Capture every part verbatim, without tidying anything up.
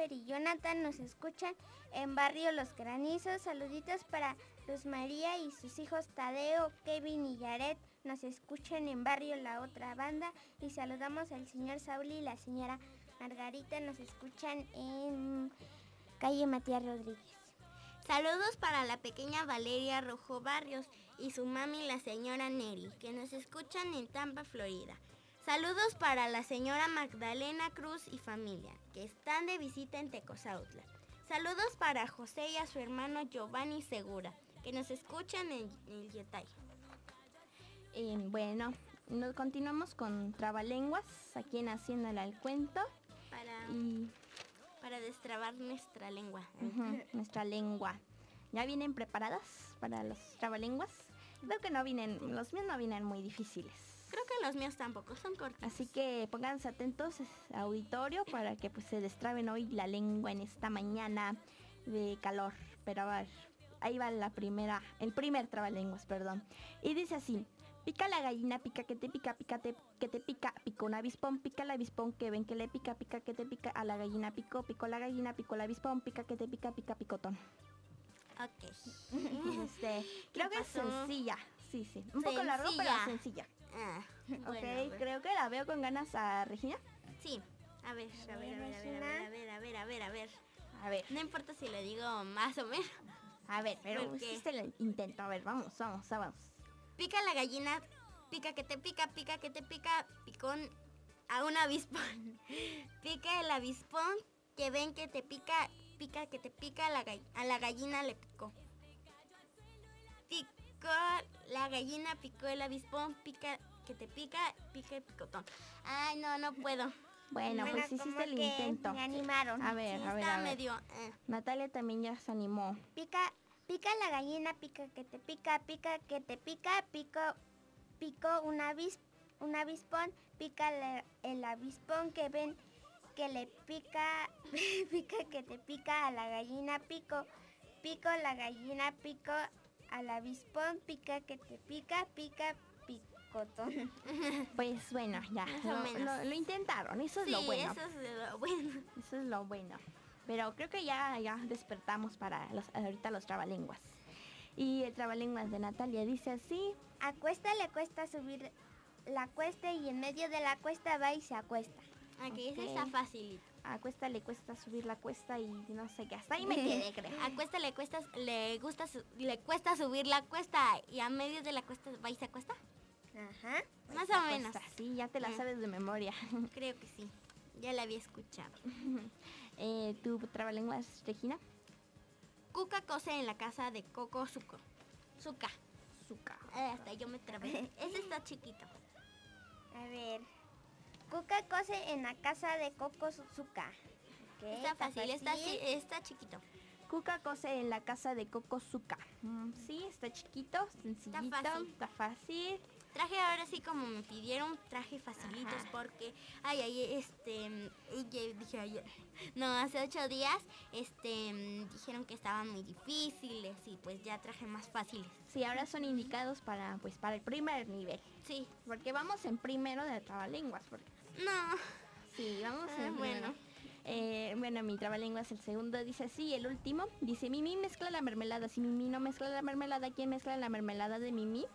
Jennifer y Jonathan nos escuchan en Barrio Los Granizos. Saluditos para Luz María y sus hijos Tadeo, Kevin y Yaret. Nos escuchan en Barrio La Otra Banda. Y saludamos al señor Saúl y la señora Margarita. Nos escuchan en calle Matías Rodríguez. Saludos para la pequeña Valeria Rojo Barrios y su mami, la señora Neri, que nos escuchan en Tampa, Florida. Saludos para la señora Magdalena Cruz y familia, que están de visita en Tecozautla. Saludos para José y a su hermano Giovanni Segura, que nos escuchan en el Yetay. Eh, bueno, nos continuamos con Trabalenguas, aquí en Haciéndole al Cuento. Para... Y... Para destrabar nuestra lengua. Uh-huh, nuestra lengua. ¿Ya vienen preparadas para los trabalenguas? Creo que no vienen, los míos no vienen muy difíciles. Creo que los míos tampoco, son cortitos. Así que pónganse atentos, auditorio, para que pues se destraben hoy la lengua en esta mañana de calor. Pero a ver, ahí va la primera, el primer trabalenguas, perdón. Y dice así: pica la gallina, pica que te pica, pica te, que te pica, pica un avispón, pica el avispón que ven que le pica, pica que te pica, a la gallina picó, picó la gallina, picó el avispón, pica que te pica, pica picotón. Ok. Este, creo que pasó? es sencilla, sí, sí. Un Sencilla. poco largo, pero sencilla. Ah, Ok, bueno, creo que la veo con ganas a Regina. Sí, a ver, a ver, a ver, a ver, a ver, a ver, a ver, a ver, a ver. A ver, No importa si le digo más o menos. a ver, pero ¿Por qué? hiciste el intento. A ver, vamos, vamos, vamos. Pica la gallina, pica que te pica, pica que te pica, picón a un avispón. Pica el avispón que ven que te pica, pica que te pica, a la, gall- a la gallina le picó. Picó la gallina, picó el avispón, pica que te pica, pica el picotón. Ay, no, no puedo. Bueno, pues como hiciste el que intento. Me animaron. A ver, Sí, a ver, está a ver. medio... eh. Natalia también ya se animó. Pica, pica la gallina, pica que te pica, pica que te pica, pico, pico un avis, un avispón, pica le- el avispón que ven que le pica, pica que te pica a la gallina, pico, pico la gallina, pico al avispón, pica que te pica, pica picotón. Pues bueno, ya, Más o lo, menos. lo- lo intentaron, eso es Sí, lo bueno. eso es lo bueno. Eso es lo bueno. Pero creo que ya, ya despertamos para los, ahorita los trabalenguas. Y el trabalenguas de Natalia dice así: A cuesta le cuesta subir la cuesta y en medio de la cuesta va y se acuesta. Aquí Ok. ese está facilito. a cuesta le cuesta subir la cuesta y no sé qué. Hasta ahí me quedé, creo. A cuesta le cuesta, le gusta, su- le cuesta subir la cuesta y a medio de la cuesta va y se acuesta. Ajá. Más o menos. Cuesta, sí, ya te la Mm. sabes de memoria. Creo que sí. Ya la había escuchado. eh, ¿Tu trabalenguas, Regina? Cuca cose en la casa de Coco Zuco. Zuca. Zuca. Eh, hasta yo me trabé. Ese está chiquito. A ver. Cuca cose en la casa de Coco Zuca. Ok, Está fácil, está, chi- está chiquito. Cuca cose en la casa de Coco Zuca. Mm, sí, está chiquito, sencillito, fácil. está fácil. Traje ahora sí como me pidieron, traje facilitos Ajá. porque, ay, ay, este, y que dije ayer, no, hace ocho días, este, dijeron que estaban muy difíciles y pues ya traje más fáciles. Sí, ahora son indicados para, pues, para el primer nivel. Sí, Porque vamos en primero de trabalenguas. Porque... no, Sí, vamos Ah, en bueno. primero. Eh, bueno, mi trabalenguas el segundo dice así, el último dice: Mimi mezcla la mermelada. Si Mimi no mezcla la mermelada, ¿quién mezcla la mermelada de Mimi?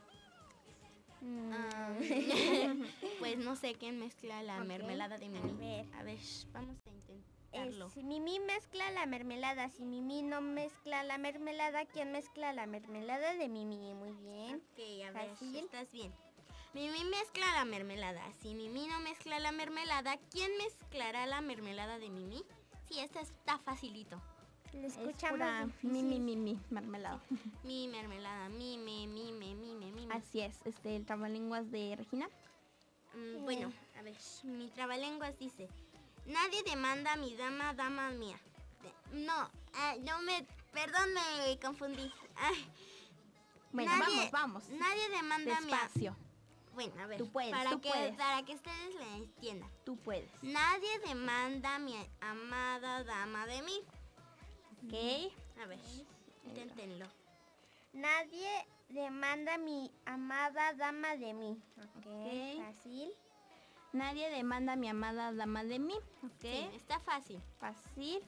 Ah, pues no sé quién mezcla la Ok, mermelada de a Mimi. ver. A ver, vamos a Eh, intentarlo. si Mimi mezcla la mermelada, si Mimi no mezcla la mermelada, ¿quién mezcla la mermelada de Mimi? Muy bien. Ok, a ver, Fácil. estás bien. Mimi mezcla la mermelada. Si Mimi no mezcla la mermelada, ¿quién mezclará la mermelada de Mimi? Sí, esta está facilito. Lo Es escuchamos. pura difícil. Mimi, Mimi, mermelada. Mi mermelada, mime, mime, mime, mime. Así es, este, el trabalenguas de Regina. Mm, bueno, a ver, mi trabalenguas dice: nadie demanda a mi dama, dama mía. De- no, ah, no me, perdón, me confundí. Ay, Bueno, nadie- vamos, vamos. Nadie demanda a mi... Despacio, Bueno, a ver, Tú puedes, para, tú que, puedes. para que ustedes le entiendan. tú puedes. Nadie demanda a mi amada dama de mí. ¿Ok? A ver, inténtenlo. Nadie demanda a mi amada dama de mí. Ok, Ok. fácil. Nadie demanda a mi amada dama de mí. ¿Ok? Sí, está fácil. Fácil.